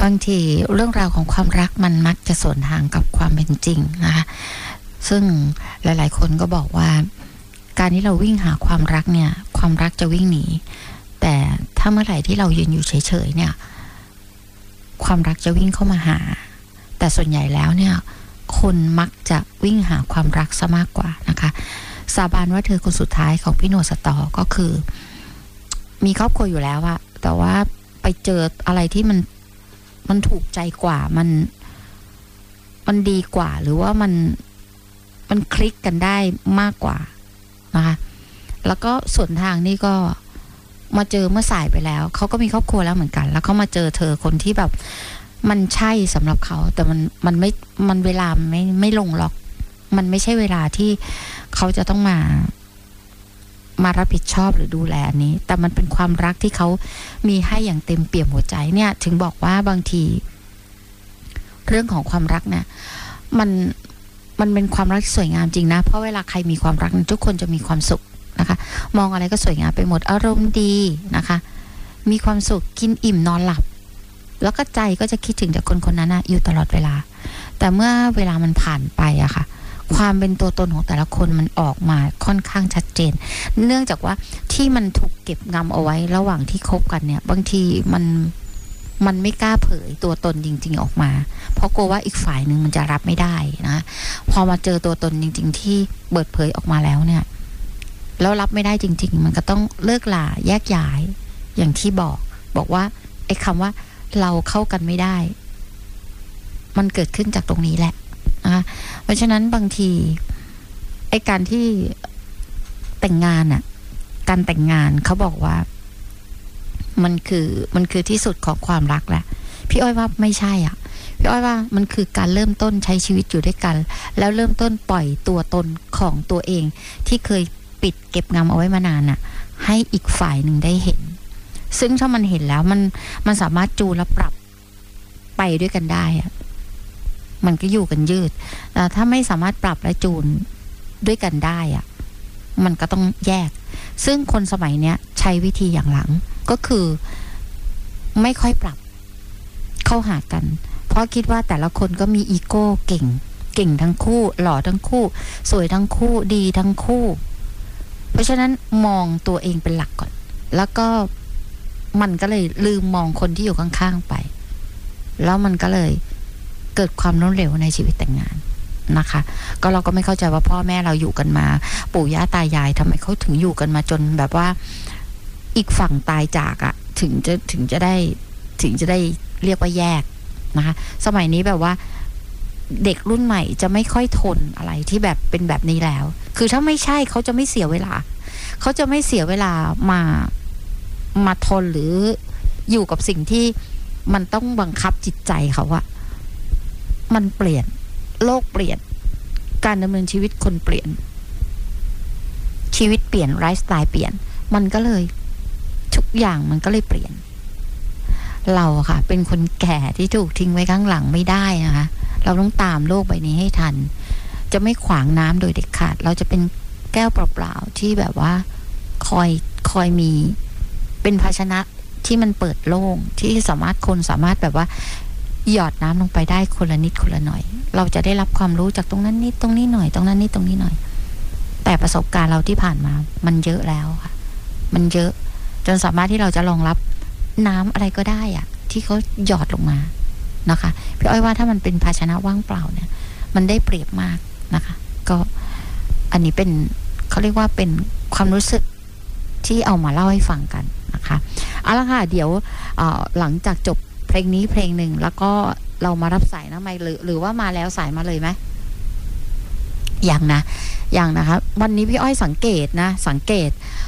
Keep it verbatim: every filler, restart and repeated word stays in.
างทีเรื่องราวของความรักมันมักจะสวนทางกับความเป็นจริงนะคะซึ่งหลายๆคนก็บอกว่าการที่เราวิ่งหาความรักเนี่ยความรักจะวิ่งหนีแต่ถ้าเมื่อไหร่ที่เรายืนอยู่เฉยๆเนี่ยความรักจะวิ่งเข้ามาหาแต่ส่วนใหญ่แล้วเนี่ยคนมักจะวิ่งหาความรักซะมากกว่านะคะสาบานว่าเธอคนสุดท้ายของพี่โนสตอก็คือมีครอบครัวอยู่แล้วอะแต่ว่าไปเจออะไรที่มันมันถูกใจกว่ามันมันดีกว่าหรือว่ามันมันคลิกกันได้มากกว่านะคะแล้วก็ส่วนทางนี่ก็มาเจอเมื่อสายไปแล้วเขาก็มีครอบครัวแล้วเหมือนกันแล้วเขามาเจอเธอคนที่แบบมันใช่สำหรับเขาแต่มันมันไม่มันเวลาไม่ไม่ลงหรอกมันไม่ใช่เวลาที่เขาจะต้องมามารับผิดชอบหรือดูแลนี้แต่มันเป็นความรักที่เขามีให้อย่างเต็มเปี่ยมหัวใจเนี่ยถึงบอกว่าบางทีเรื่องของความรักเนี่ยมันมันเป็นความรักที่สวยงามจริงนะเพราะเวลาใครมีความรักทุกคนจะมีความสุขนะคะมองอะไรก็สวยงามไปหมดอารมณ์ดีนะคะมีความสุขกินอิ่มนอนหลับแล้วก็ใจก็จะคิดถึงแต่คนคนนั้นนะอยู่ตลอดเวลาแต่เมื่อเวลามันผ่านไปอะค่ะความเป็นตัวตนของแต่ละคนมันออกมาค่อนข้างชัดเจนเนื่องจากว่าที่มันถูกเก็บงำเอาไว้ระหว่างที่คบกันเนี่ยบางทีมันมันไม่กล้าเผยตัวตนจริงๆออกมาเพราะกลัวว่าอีกฝ่ายหนึ่งมันจะรับไม่ได้นะพอมาเจอตัวตนจริงๆที่เปิดเผยออกมาแล้วเนี่ยแล้วรับไม่ได้จริงๆมันก็ต้องเลิกลาแยกย้ายอย่างที่บอกบอกว่าไอ้คำว่าเราเข้ากันไม่ได้มันเกิดขึ้นจากตรงนี้แหละนะคะเพราะฉะนั้นบางทีไอ้การที่แต่งงานอ่ะการแต่งงานเขาบอกว่ามันคือมันคือที่สุดของความรักแหละพี่อ้อยว่าไม่ใช่อ่ะพี่อ้อยว่ามันคือการเริ่มต้นใช้ชีวิตอยู่ด้วยกันแล้วเริ่มต้นปล่อยตัวตนของตัวเองที่เคยปิดเก็บงำเอาไว้มานานน่ะให้อีกฝ่ายหนึ่งได้เห็นซึ่งถ้ามันเห็นแล้วมันมันสามารถจูนและปรับไปด้วยกันได้อ่ะมันก็อยู่กันยืดแต่ถ้าไม่สามารถปรับและจูนด้วยกันได้อ่ะมันก็ต้องแยกซึ่งคนสมัยเนี้ยใช้วิธีอย่างหลังก็คือไม่ค่อยปรับเข้าหากันเพราะคิดว่าแต่ละคนก็มีอีโก้เก่งเก่งทั้งคู่หล่อทั้งคู่สวยทั้งคู่ดีทั้งคู่เพราะฉะนั้นมองตัวเองเป็นหลักก่อนแล้วก็มันก็เลยลืมมองคนที่อยู่ข้างๆไปแล้วมันก็เลยเกิดความล้มเหลวในชีวิตแต่งงานนะคะก็เราก็ไม่เข้าใจว่าพ่อแม่เราอยู่กันมาปู่ย่าตายายทำไมเขาถึงอยู่กันมาจนแบบว่าอีกฝั่งตายจากอะถึงจะถึงจะได้ถึงจะได้เรียกว่าแยกนะคะสมัยนี้แบบว่าเด็กรุ่นใหม่จะไม่ค่อยทนอะไรที่แบบเป็นแบบนี้แล้วคือถ้าไม่ใช่เขาจะไม่เสียเวลาเขาจะไม่เสียเวลามามาทนหรืออยู่กับสิ่งที่มันต้องบังคับจิตใจเขาอะมันเปลี่ยนโลกเปลี่ยนการดำเนินชีวิตคนเปลี่ยนชีวิตเปลี่ยนไลฟ์สไตล์เปลี่ยนมันก็เลยทุกอย่างมันก็เลยเปลี่ยนเราค่ะเป็นคนแก่ที่ถูกทิ้งไว้ข้างหลังไม่ได้นะคะเราต้องตามโลกใบนี้ให้ทันจะไม่ขวางน้ำโดยเด็ดขาดเราจะเป็นแก้วเปล่าๆที่แบบว่าคอยคอยมีเป็นภาชนะที่มันเปิดโล่งที่สามารถคนสามารถแบบว่าหยอดน้ำลงไปได้คนละนิดคนละหน่อยเราจะได้รับความรู้จากตรงนั้นนิดตรงนี้หน่อยตรงนั้นนิดตรงนี้หน่อยแต่ประสบการณ์เราที่ผ่านมามันเยอะแล้วค่ะมันเยอะจนสามารถที่เราจะรองรับน้ำอะไรก็ได้อะที่เขาหยอดลงมานะคะพี่อ้อยว่าถ้ามันเป็นภาชนะว่างเปล่าเนี่ยมันได้เปรียบมากนะคะก็อันนี้เป็นเขาเรียกว่าเป็นความรู้สึกที่เอามาเล่าให้ฟังกันนะคะเอาละค่ะเดี๋ยวหลังจากจบเพลงนี้เพลงหนึ่งแล้วก็เรามารับสายนะไม่หรือหรือว่ามาแล้วสายมาเลยไหมอย่างนะอย่างนะคะวันนี้พี่อ้อยสังเกตนะสังเกต